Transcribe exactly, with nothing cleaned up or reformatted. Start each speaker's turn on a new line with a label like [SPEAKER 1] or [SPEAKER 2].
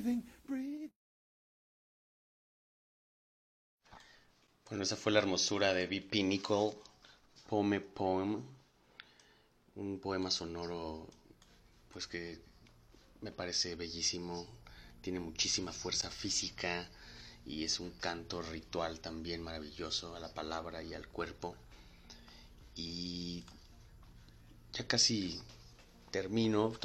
[SPEAKER 1] Bueno, esa fue la hermosura de B P. Nichol, Pome Poem, un poema sonoro, pues que me parece bellísimo, tiene muchísima fuerza física y es un canto ritual también maravilloso a la palabra y al cuerpo. Y ya casi termino.